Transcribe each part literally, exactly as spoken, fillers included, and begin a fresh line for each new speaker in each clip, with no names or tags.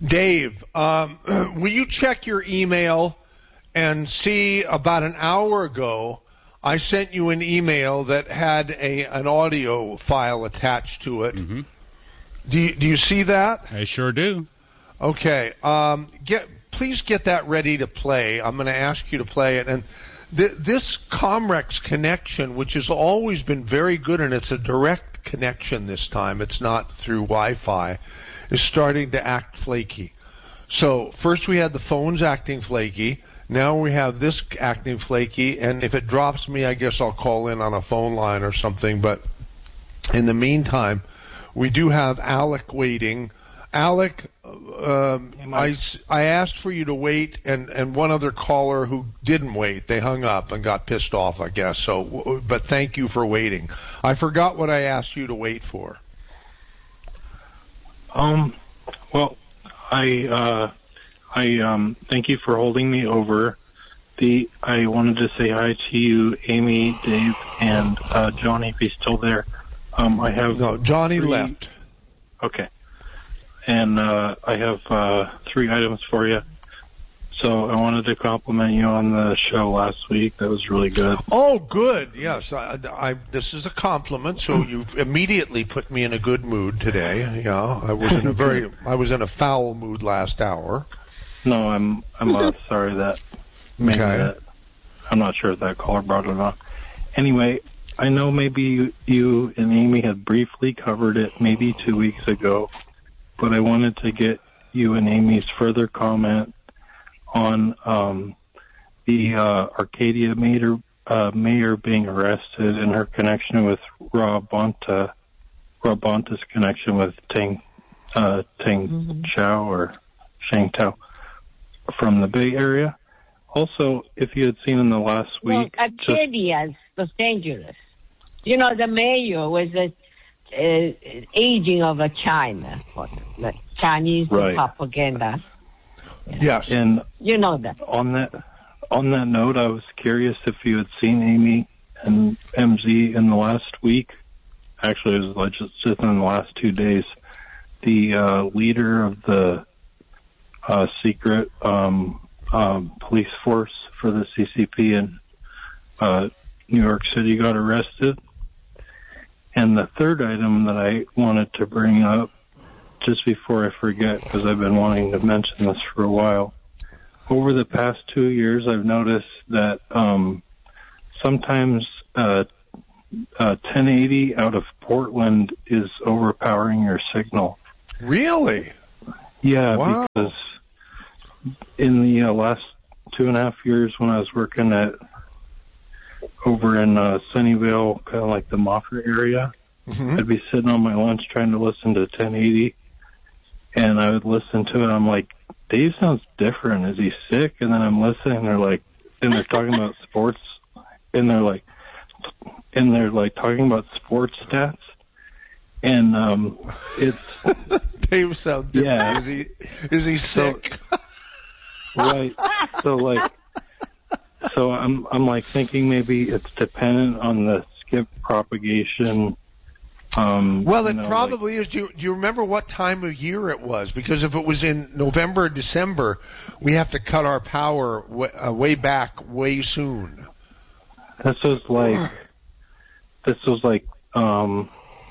Dave, um, will you check your email and see about an hour ago I sent you an email that had a an audio file attached to it.
Mm-hmm.
Do you, do you see that?
I sure do.
Okay. Um, get please get that ready to play. I'm going to ask you to play it. And th- this Comrex connection, which has always been very good, and it's a direct connection this time, it's not through Wi-Fi, is starting to act flaky. So first we had the phones acting flaky. Now we have this acting flaky, and if it drops me, I guess I'll call in on a phone line or something. But in the meantime, we do have Alec waiting. Alec, um, I, I asked for you to wait, and, and one other caller who didn't wait. They hung up and got pissed off, I guess. So, but thank you for waiting. I forgot what I asked you to wait for.
Um, well, I, uh, I, um, thank you for holding me over. The, I wanted to say hi to you, Amy, Dave, and, uh, Johnny, if he's still there. Um, I have...
No, Johnny
three,
left.
Okay. And, uh, I have, uh, three items for you. So I wanted to compliment you on the show last week. That was really good.
Oh, good. Yes, I, I, this is a compliment. So you've immediately put me in a good mood today. Yeah, I was in a very, I was in a foul mood last hour.
No, I'm, I'm uh, sorry that. Maybe
Okay.
that. I'm not sure if that caller brought it up. Anyway, I know maybe you, you and Amy had briefly covered it maybe two weeks ago, but I wanted to get you and Amy's further comment on um, the uh, Arcadia mayor, uh, mayor being arrested and her connection with Rob Bonta, Rob Bonta's connection with Tang, uh, Tang mm-hmm. Chao or Shang Tao from the Bay Area. Also, if you had seen in the last week...
Well, Arcadia was dangerous. You know, the mayor was a uh, aging of a China, the Chinese
right.
propaganda.
Yes.
And
you know that.
On that on that note, I was curious if you had seen Amy and M Z in the last week. Actually, it was like just, just in the last two days. The uh, leader of the uh, secret um, um, police force for the C C P in uh, New York City got arrested. And the third item that I wanted to bring up, just before I forget, because I've been wanting to mention this for a while. Over the past two years, I've noticed that um, sometimes uh, uh, ten eighty out of Portland is overpowering your signal.
Really?
Yeah,
wow.
Because in the uh, last two and a half years when I was working at over in uh, Sunnyvale, kind of like the Moffat area, mm-hmm. I'd be sitting on my lunch trying to listen to ten eighty. And I would listen to it. I'm like, Dave sounds different. Is he sick? And then I'm listening. And they're like, and they're talking about sports. And they're like, and they're like talking about sports stats. And um, it's
Dave sounds different. Yeah. Is he is he sick?
So, right. So like, so I'm I'm like thinking maybe it's dependent on the skip propagation. Um,
well, it
you know,
probably
like,
is. Do you, do you remember what time of year it was? Because if it was in November or December, we have to cut our power way, uh, way back way soon.
This was like, this was like um,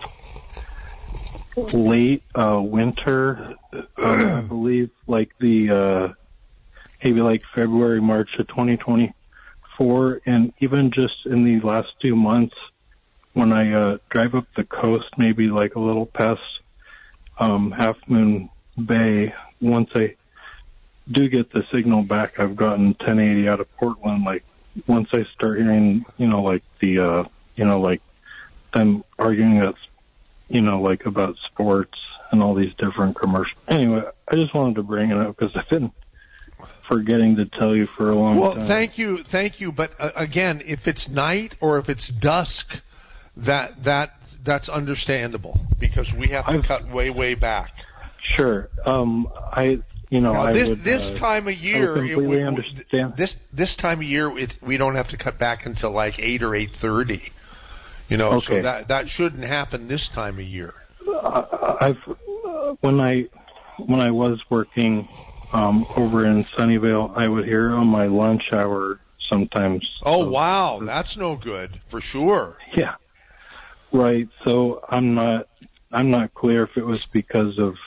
late uh, winter, uh, I believe, like the uh, maybe like February, March of twenty twenty-four, and even just in the last two months. When I uh, drive up the coast, maybe like a little past um, Half Moon Bay, once I do get the signal back, I've gotten ten eighty out of Portland. Like once I start hearing, you know, like the, uh, you know, like them arguing about, you know, like about sports and all these different commercials. Anyway, I just wanted to bring it up because I've been forgetting to tell you for a long
well,
time.
Well, thank you, thank you. But uh, again, if it's night or if it's dusk. That that that's understandable because we have to I've, cut way way back.
Sure, um, I you know
now,
I
this
would,
this
uh,
time of year
I completely
it,
understand.
This this time of year it, we don't have to cut back until like eight or eight thirty. You know,
okay.
so that that shouldn't happen this time of year.
Uh, I've uh, when I when I was working um, over in Sunnyvale, I would hear on my lunch hour sometimes.
Oh,
so,
wow. That's no good, for sure.
Yeah. Right. So I'm not I'm not clear if it was because of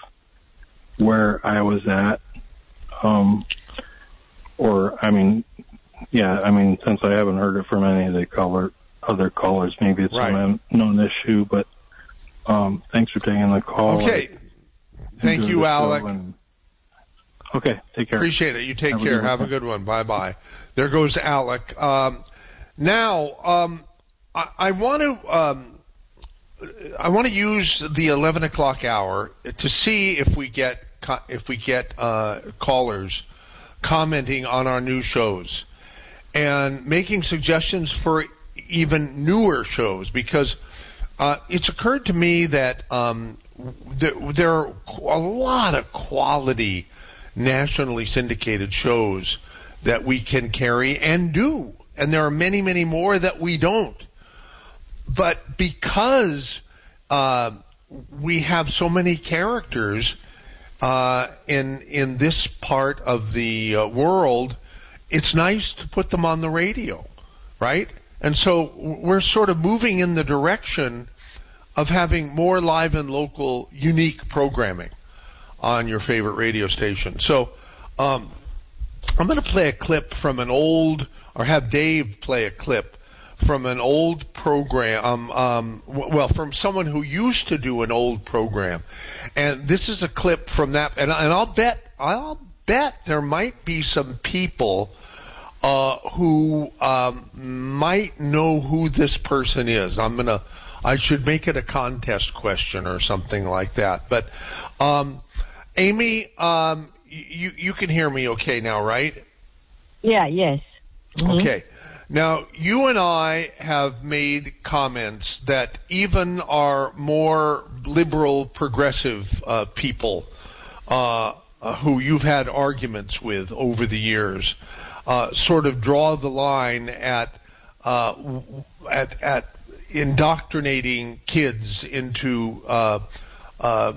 where I was at. Um, or, I mean, yeah, I mean, since I haven't heard it from any of the caller, other callers, maybe it's
right.
an unknown issue, but um, thanks for taking the call.
Okay. I Thank you, Alec.
And, okay, take care.
Appreciate it. You take
Have
care.
A
Have a good one. Bye-bye. There goes Alec. Um, now, um, I, I want to... Um, I want to use the eleven o'clock hour to see if we get if we get uh, callers commenting on our new shows and making suggestions for even newer shows, because uh, it's occurred to me that um, th- there are a lot of quality nationally syndicated shows that we can carry and do, and there are many, many more that we don't. But because uh, we have so many characters uh, in in this part of the uh, world, it's nice to put them on the radio, right? And so we're sort of moving in the direction of having more live and local, unique programming on your favorite radio station. So um, I'm going to play a clip from an old, or have Dave play a clip from an old program, um, um, w- well, from someone who used to do an old program, and this is a clip from that. And, and I'll bet, I'll bet there might be some people uh, who um, might know who this person is. I'm gonna, I should make it a contest question or something like that. But um, Amy, um, you you can hear me okay now, right?
Yeah. Yes. Mm-hmm.
Okay. Now, you and I have made comments that even our more liberal, progressive uh, people uh, uh, who you've had arguments with over the years uh, sort of draw the line at, uh, at, at indoctrinating kids into uh, uh,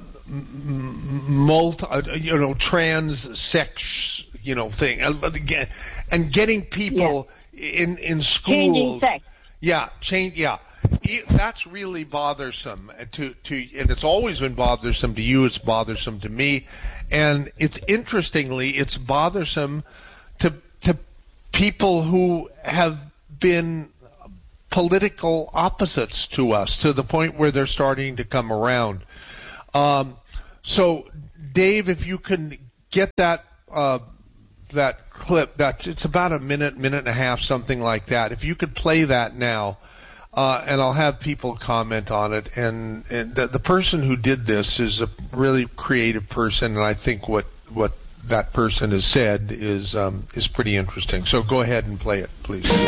multi, you know, trans sex, you know, thing, and getting people... Yeah. In in schools,
changing sex.
Yeah, change. Yeah, that's really bothersome to to, and it's always been bothersome to you. It's bothersome to me, and it's interestingly, it's bothersome to to people who have been political opposites to us, to the point where they're starting to come around. Um, so, Dave, if you can get that. Uh, that clip, that it's about a minute, minute and a half, something like that. If you could play that now, uh, and I'll have people comment on it. And, and the, the person who did this is a really creative person, and I think what what that person has said is um, is pretty interesting. So go ahead and play it, please.
This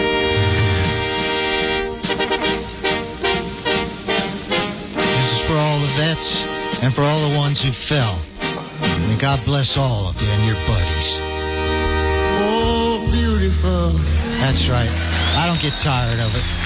is for all the vets and for all the ones who fell. And God bless all of you and your buddies. Oh, beautiful. That's right. I don't get tired of it.